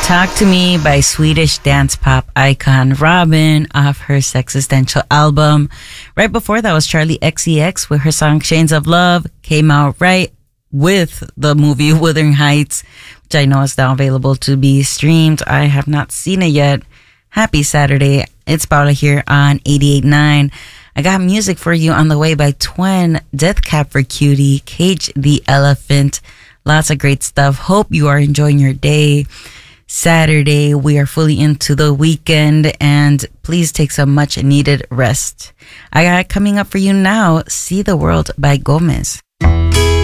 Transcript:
Talk to Me by Swedish dance pop icon Robyn off her Sexistential album. Right before that was Charlie XCX with her song Chains of Love. Came out right with the movie Wuthering Heights, which I know is now available to be streamed. I have not seen it yet. Happy Saturday. It's Paula here on 88.9. I got music for you on the way by Twen, Death Cab for Cutie, Cage the Elephant. Lots of great stuff. Hope you are enjoying your day. Saturday, we are fully into the weekend, and please take some much needed rest. I got coming up for you now, See the World by Gomez.